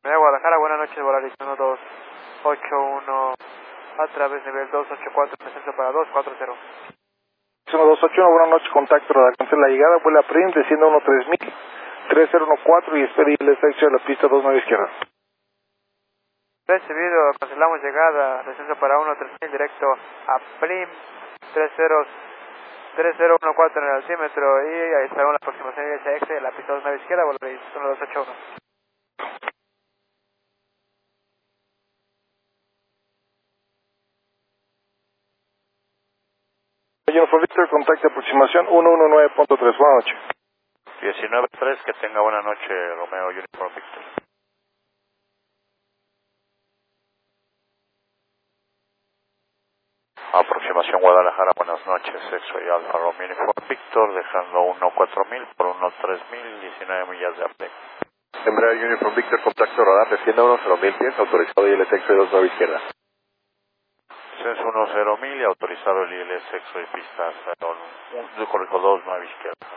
Mira, Guadalajara, buenas noches, Volaris 1281 a través nivel 284, descenso para 240. 1281, buenas noches, contacto radar, cancela la llegada, vuela Prim, desciende 13000, 3014 y espera el exceso de la pista 29 izquierda. Recibido, cancelamos llegada, descenso para 13000, directo a Prim, 3014 en el altímetro y ahí estará la aproximación de SX de la pista 29 izquierda, Volaris 1281. Uniform Victor, contacto aproximación 119.3, buenas noches. 19-3, que tenga buena noche, Romeo Uniform Victor. Aproximación Guadalajara, buenas noches, soy Alfa Romeo Uniform Victor, dejando 14000 por 13000, 19 millas de aple. Embraer Uniform Victor, contacto radar, desciende 10000 pies, autorizado y el exceso de 29 izquierda. Descenso 10.000 y autorizado el ILS exo y pista 29 izquierda.